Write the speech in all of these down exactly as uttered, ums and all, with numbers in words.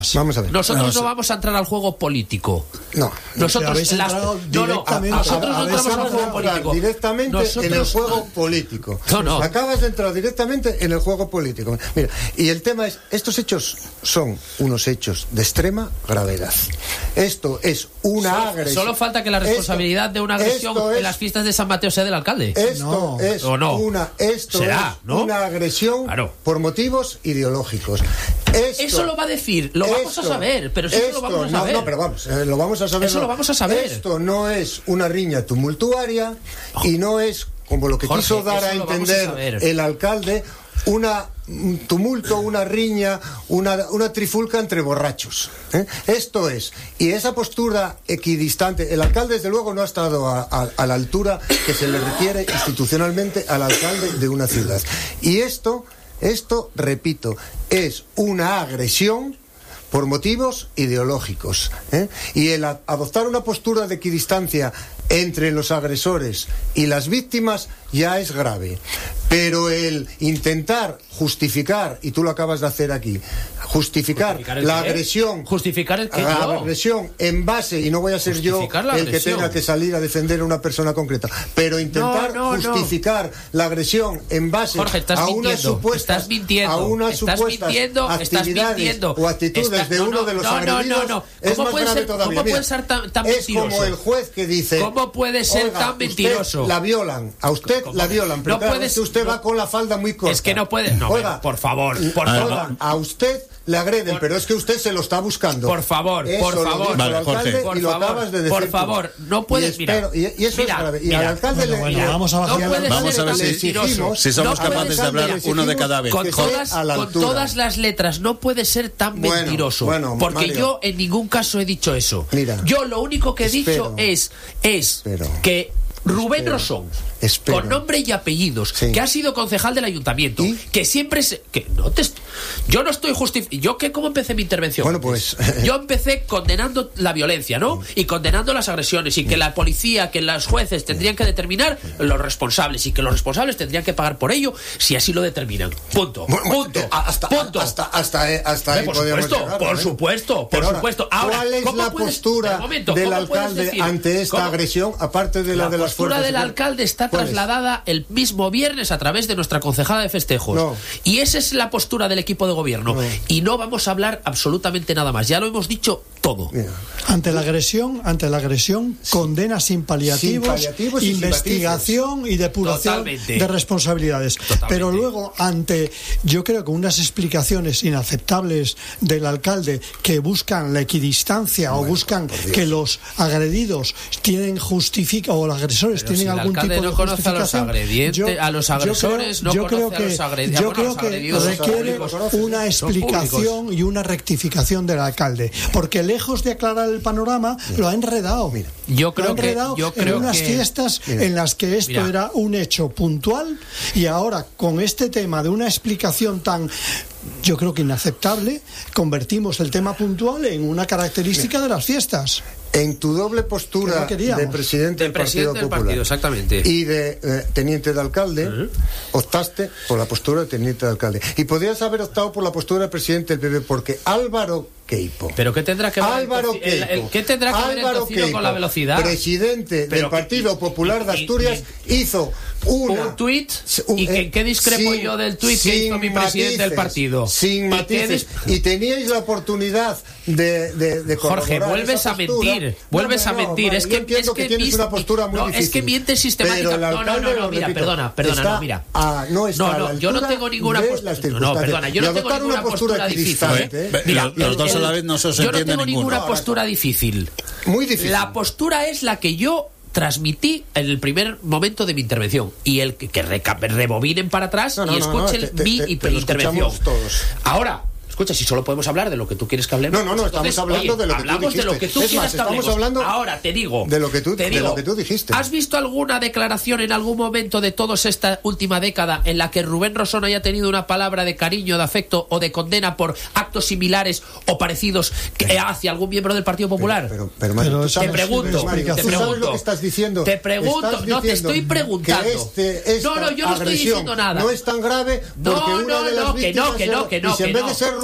Vamos a ver. Nosotros vamos no vamos a entrar al juego político. No. Nosotros las, no, no, a, nosotros no entramos al juego político. Directamente nosotros, en el juego político. No, no. Acabas de entrar directamente en el juego político. Mira, y el tema es, estos hechos son unos hechos de extrema gravedad. Esto es una solo, agresión. Solo falta que la responsabilidad esto, de una agresión es, en las fiestas de San Mateo sea del alcalde. Esto no. es no. una esto ¿Será, es no? una agresión claro. por motivos ideológicos. Esto, eso lo va a decir, lo esto, vamos a saber, pero sí esto, que lo vamos a saber. No, no, pero vamos, eh, lo vamos a saber. Eso no. lo vamos a saber. Esto no es una riña tumultuaria oh. y no es, como lo que Jorge, quiso dar a entender a el alcalde, una un tumulto, una riña, una, una trifulca entre borrachos. ¿eh? Esto es, y esa postura equidistante, el alcalde desde luego no ha estado a, a, a la altura que se le requiere institucionalmente al alcalde de una ciudad. Y esto, esto, repito, es una agresión por motivos ideológicos. ¿eh? Y el a, adoptar una postura de equidistancia entre los agresores y las víctimas ya es grave. Pero el intentar justificar, y tú lo acabas de hacer aquí, justificar, justificar la qué? agresión, justificar el qué, la no. agresión en base, y no voy a ser yo el que tenga que salir a defender a una persona concreta, pero intentar no, no, justificar no. la agresión en base Jorge, estás a mintiendo, unas supuestas, estás mintiendo, a unas estás supuestas mintiendo, actividades mintiendo, o actitudes está, de no, uno no, de los no, agredidos, no, no, no. es más grave ser, todavía. ¿Cómo Mira, puede ser tan, tan es mentiroso? como el juez que dice, ¿cómo puede ser oiga, tan mentiroso? La violan, a usted ¿Cómo? la violan, pero no claro, puedes, es que usted no, va con la falda muy corta. Es que no puede, no, oiga, por favor, por oiga, favor. a usted le agreden, por, pero es que usted se lo está buscando. Por favor, eso por favor. Vale, Jorge. Por y lo favor, acabas de decir por tú. favor, no puedes, y espero, mira. Y, y eso mira, es grave. Y mira, al alcalde bueno, le... bueno, vamos a bajar. No puede vamos ser a ver tan si, mentiroso. si somos no capaces de hablar ser, uno de cada vez. Con todas, con todas las letras, no puede ser tan bueno, mentiroso. Bueno, porque Mario, yo en ningún caso he dicho eso. Mira, yo lo único que he espero, dicho es, es espero, que Rubén espero, Rosón, espero. con nombre y apellidos, sí. que ha sido concejal del ayuntamiento, ¿Y? que siempre se, que no te, yo no estoy justificando. Yo que cómo empecé mi intervención. Bueno, pues yo empecé condenando la violencia, ¿no? Y condenando las agresiones y que la policía, que los jueces tendrían que determinar los responsables y que los responsables tendrían que pagar por ello si así lo determinan. Punto. Bueno, punto. Eh, hasta, punto. hasta hasta hasta, hasta ahí por podemos supuesto, llegar, por ¿eh? supuesto, por Pero supuesto. Ahora, Ahora, ¿cuál es ¿cómo la puedes, postura momento, del ¿cómo puedes alcalde decir? ante esta ¿Cómo? agresión, aparte de la, La de las postura fuerzas? del alcalde está trasladada el mismo viernes a través de nuestra concejala de festejos. No. Y esa es la postura del equipo de gobierno. No. Y no vamos a hablar absolutamente nada más. Ya lo hemos dicho todo. Mira. Ante la agresión, ante la agresión, sí. condena sin paliativos, sin paliativos y investigación sin y depuración Totalmente. de responsabilidades. Totalmente. Pero luego, ante, yo creo que unas explicaciones inaceptables del alcalde que buscan la equidistancia bueno, o buscan que los agredidos tienen justifica o los agresores Pero tienen si algún tipo de no conoce a los agredientes, yo, a los agresores, yo creo, no yo creo conoce que, a los agredidos. yo creo que requiere una explicación y una rectificación del alcalde, porque lejos de aclarar el panorama lo ha enredado. Mira, yo creo lo ha enredado que yo creo en unas que, fiestas mira, en las que esto mira. era un hecho puntual y ahora con este tema de una explicación tan, yo creo que inaceptable, convertimos el tema puntual en una característica mira. de las fiestas. En tu doble postura de presidente, de del, presidente Partido del Popular partido, exactamente, y de eh, teniente de alcalde, uh-huh. optaste por la postura de teniente de alcalde. Y podrías haber optado por la postura de presidente del P P, porque Álvaro Queipo. ¿Pero qué tendrá que ver Álvaro el, el, el, ¿qué tendrá que Álvaro ver el tocido Queipo, con la velocidad? Presidente Pero del Partido que, Popular de Asturias, y, y, hizo una, un tuit un, y que, ¿qué discrepo sin, yo del tuit que hizo mi presidente matices, del partido? Sin matices. Y, y teníais la oportunidad de, de, de Jorge, vuelves a postura. mentir, vuelves no, no, a mentir. No, es que, entiendo es que, que tienes mis, una postura muy no, difícil. Es que mientes sistemáticamente. No, no, no, no, mira, repito, perdona, perdona, no, mira. A, no, está no, no, yo no tengo ninguna postura. No, perdona, yo no tengo ninguna postura difícil. Mira, los dos a la vez no se os entiende Yo no tengo ninguna postura difícil. Muy difícil. La postura es la que yo transmití en el primer momento de mi intervención, y el que, que reca- rebobinen para atrás no, no, y escuchen no, no, te, te, mi te, te intervención. Todos. Ahora, escucha, si solo podemos hablar de lo que tú quieres que hablemos. No, no, no, entonces, estamos hablando oye, de lo que hablamos tú dijiste. de lo que tú es quieras más, que estamos hablemos. hablando Ahora te digo, de lo que tú, te de digo, lo que tú dijiste. ¿Has visto alguna declaración en algún momento de toda esta última década en la que Rubén Rosón haya tenido una palabra de cariño, de afecto o de condena por actos similares o parecidos que, pero, hacia algún miembro del Partido Popular? Pero, pero, pero, Mario, pero sabes, te pregunto, Mario, te ¿tú pregunto, sabes lo que estás diciendo? Te pregunto, no te estoy preguntando. Este, no, no, yo no estoy diciendo nada. No es tan grave porque no, una no, de las no, que víctimas no, que no, que no, y si en que vez no. de ser Rubén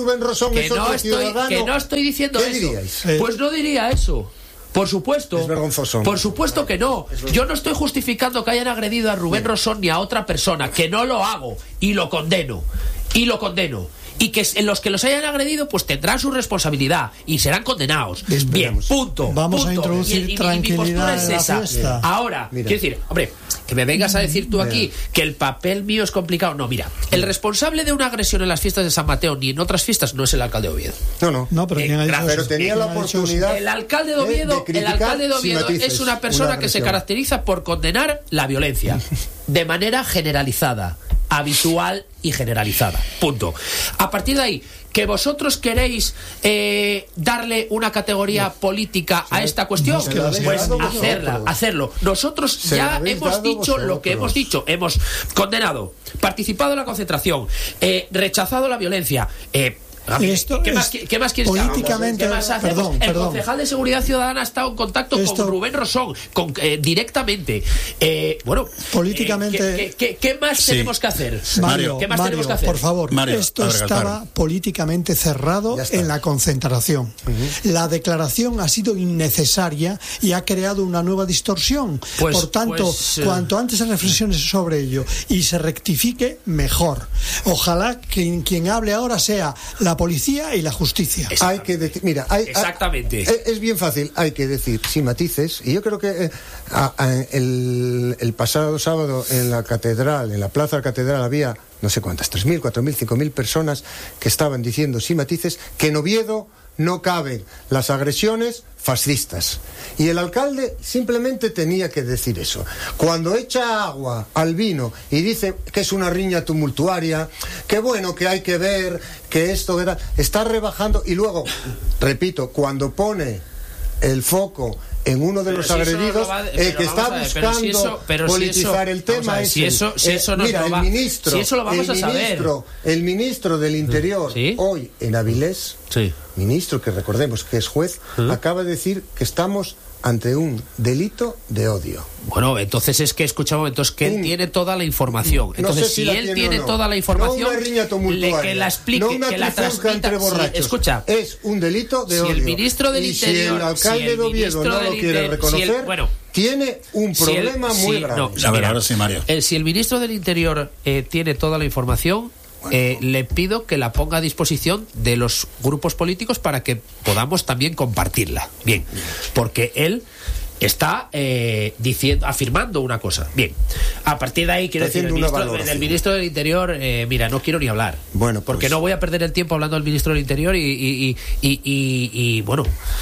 Rubén Rosón que es no otro estoy, ciudadano, que no estoy diciendo ¿qué eso. diríais? Pues no diría eso. Por supuesto, es vergonzoso. Por supuesto que no. Yo no estoy justificando que hayan agredido a Rubén Rosón ni a otra persona, que no lo hago y lo condeno. Y lo condeno. Y que en los que los hayan agredido pues tendrán su responsabilidad y serán condenados. Esperemos. Bien, punto. Vamos punto. a introducir y, y, tranquilidad y mi postura es en la esa. fiesta. Ahora, Mira. quiero decir, hombre, que me vengas a decir tú aquí que el papel mío es complicado. No, mira, el responsable de una agresión en las fiestas de San Mateo ni en otras fiestas no es el alcalde de Oviedo. No, no. No, pero, Eh, ¿quién ha dicho gracias. eso? Pero tenía la ¿Quién ha dicho eso? oportunidad. El alcalde de de- Oviedo, de el criticar alcalde de sin Oviedo matices es una persona una que se agresión. caracteriza por condenar la violencia de manera generalizada, habitual y generalizada. Punto. A partir de ahí, que vosotros queréis eh, darle una categoría política a esta cuestión, se la habéis pues dado hacerla, vosotros. hacerlo. Nosotros Se la ya habéis hemos dado dicho lo que vosotros. hemos dicho. Hemos condenado, participado en la concentración, eh, rechazado la violencia. Eh, Esto ¿Qué, es más, ¿Qué más quieres que hagamos? políticamente- ¿Qué más hacemos? perdón, El perdón. concejal de Seguridad Ciudadana ha estado en contacto Esto- con Rubén Rosón con, eh, directamente. Eh, bueno, Políticamente- eh, ¿qué, qué- qué más Sí. tenemos que hacer? Mario, ¿Qué más Mario, tenemos que hacer? por favor, Mario, esto a ver, estaba Gaspar. políticamente cerrado Ya está. en la concentración. La declaración ha sido innecesaria y ha creado una nueva distorsión. Pues- por tanto, pues, eh, cuanto antes se reflexione sobre ello y se rectifique, mejor. Ojalá que quien hable ahora sea la policía y la justicia. Hay que decir, mira, hay, Exactamente. hay- es bien fácil, hay que decir sin matices, y yo creo que eh, a- a- el, el pasado sábado en la catedral, en la plaza de la catedral, había no sé cuántas, tres mil, cuatro mil, cinco mil personas que estaban diciendo sin matices que en Oviedo no caben las agresiones fascistas. Y el alcalde simplemente tenía que decir eso. Cuando echa agua al vino y dice que es una riña tumultuaria, que bueno, que hay que ver, que esto, que tal, está rebajando, y luego, repito, cuando pone el foco en uno de Pero los si eso agredidos, nos lo va a- el pero que vamos está a ver, pero buscando si eso- pero si politizar eso- el vamos a tema ver, es si el- eso- si eh, eso nos mira, lo va- el ministro, si eso lo vamos el a saber. ministro, el ministro del Interior, ¿Sí? hoy en Avilés, Sí. ministro que recordemos que es juez, acaba de decir que estamos ante un delito de odio. Bueno, entonces es que, escucha un momento, es que él Un- tiene toda la información. No Entonces, sé si si la él tiene tiene o no. toda la información, No una riña le, tumultuaria, que la explique, no una que la trifulca transmita. entre borrachos. Sí, escucha, es un delito de si odio. el ministro del y Interior, si el alcalde si el de Oviedo ministro no del lo quiere Inter- reconocer, si el- bueno, tiene un si el- problema muy si- grave. no, A ver, mira, ahora sí, Mario. eh, si el ministro del Interior eh, tiene toda la información, eh, le pido que la ponga a disposición de los grupos políticos para que podamos también compartirla. Bien, porque él está eh, diciendo, afirmando una cosa. Bien, a partir de ahí quiero Está decir, el haciendo una ministro, valoración. del ministro del Interior, eh, mira, no quiero ni hablar. Bueno, porque pues- no voy a perder el tiempo hablando del ministro del Interior y, y, y, y, y- y, bueno.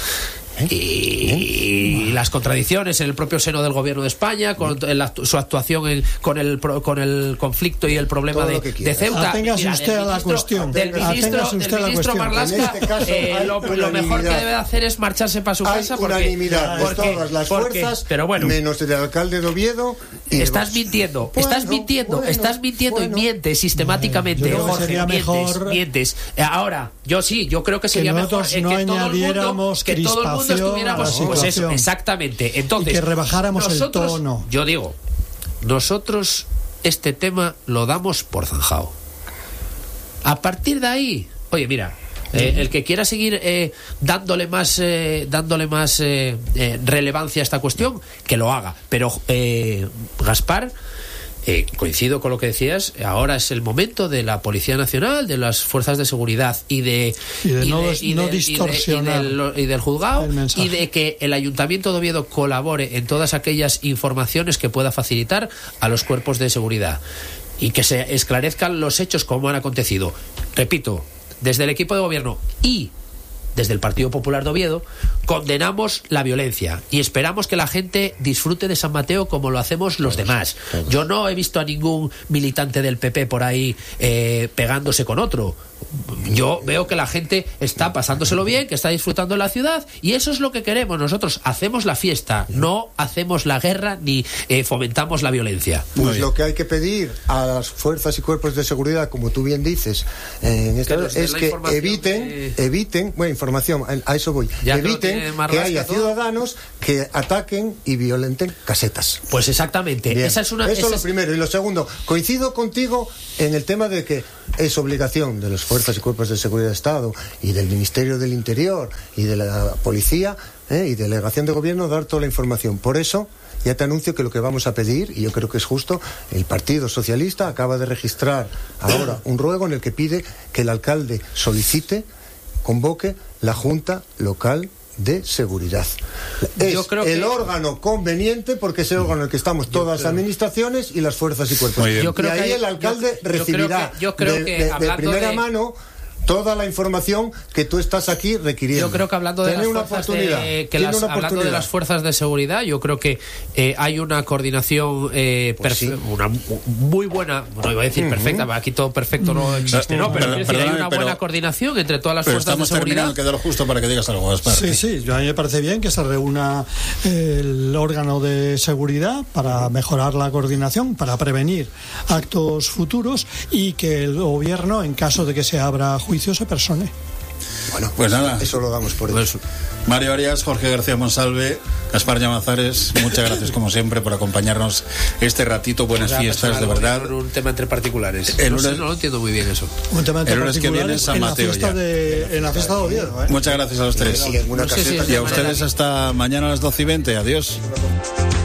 Y, y las contradicciones en el propio seno del gobierno de España, con el actu- su actuación en- con el pro- con el conflicto y el problema Todo de, lo que de quiera. Ceuta. Aténgase Mira, usted del a la ministro- cuestión. Del ministro, Aténgase usted del a la ministro cuestión. Marlaska, En este caso eh, hay lo, lo mejor que unanimidad. debe hacer es marcharse para su Hay casa porque, unanimidad de porque- todas las porque- fuerzas, pero bueno, menos del alcalde de Oviedo. Y estás demás. mintiendo, Bueno, estás mintiendo, bueno, estás mintiendo bueno. y mientes sistemáticamente, Yo creo que Jorge, sería mientes, mejor- mientes. Eh, Ahora, yo sí, yo creo que sería nosotros mejor eh, no que todo el mundo, añadiéramos que todo el mundo crispación estuviéramos, a la pues eso, situación. exactamente. Entonces, Y que rebajáramos el nosotros, tono. Yo digo, nosotros este tema lo damos por zanjado. A partir de ahí, oye, mira, eh, el que quiera seguir eh, dándole más eh, dándole más eh, eh, relevancia a esta cuestión, que lo haga. Pero eh, Gaspar, eh, coincido con lo que decías, ahora es el momento de la Policía Nacional, de las fuerzas de seguridad y de Y de no- y no del- y distorsionar del, y del juzgado, el mensaje. y de que el Ayuntamiento de Oviedo colabore en todas aquellas informaciones que pueda facilitar a los cuerpos de seguridad y que se esclarezcan los hechos como han acontecido. Repito, desde el equipo de gobierno y desde el Partido Popular de Oviedo condenamos la violencia y esperamos que la gente disfrute de San Mateo como lo hacemos los demás. Yo no he visto a ningún militante del P P por ahí eh, pegándose con otro. Yo veo que la gente está pasándoselo bien, que está disfrutando de la ciudad, y eso es lo que queremos. Nosotros hacemos la fiesta, no hacemos la guerra ni eh, fomentamos la violencia. Pues lo que hay que pedir a las fuerzas y cuerpos de seguridad, como tú bien dices, eh, en esta- Que nos den es la que información eviten, de- eviten, bueno, información información, a eso voy. Ya Eviten que, que haya ciudadanos que ataquen y violenten casetas. Pues exactamente. Bien. Esa es una, Eso esa es lo es... primero. Y lo segundo, coincido contigo en el tema de que es obligación de las fuerzas y cuerpos de seguridad de Estado y del Ministerio del Interior y de la Policía ¿eh? y Delegación de Gobierno dar toda la información. Por eso ya te anuncio que lo que vamos a pedir, y yo creo que es justo, el Partido Socialista acaba de registrar ahora un ruego en el que pide que el alcalde solicite, convoque la Junta Local de Seguridad. Es yo creo el que... órgano conveniente porque es el órgano en el que estamos todas las administraciones y las fuerzas y cuerpos. Yo creo y ahí que hay... el alcalde yo, recibirá yo creo que, yo creo que, de, de, de primera de... mano toda la información que tú estás aquí requiriendo. Yo creo que hablando de Tiene las una fuerzas oportunidad. de, que Tiene las, una hablando oportunidad. de las fuerzas de seguridad, yo creo que eh, hay una coordinación eh, Pues sí. una muy buena, no iba a decir uh-huh. perfecta, aquí todo perfecto no existe, no, pero, pero, pero hay una buena coordinación entre todas las pero fuerzas de seguridad. Estamos terminando, queda justo para que digas algo más. Sí, sí, a mí me parece bien que se reúna el órgano de seguridad para mejorar la coordinación, para prevenir actos futuros y que el gobierno, en caso de que se abra juicio, se persone. Bueno, pues nada, eso lo damos por pues, eso. Mario Arias, Jorge García Monsalve, Gaspar Llamazares, muchas gracias como siempre por acompañarnos este ratito. Buenas Nada, fiestas, de verdad. Un tema entre particulares. El no, lunes, sé, no lo entiendo muy bien eso. Un tema entre el lunes que viene es San Mateo en la fiesta ya. De, en la fiesta de Oviedo. ¿eh? Muchas gracias a los tres. Sí, en una no sé si caseta es y a ustedes hasta mañana a las doce y veinte. Adiós.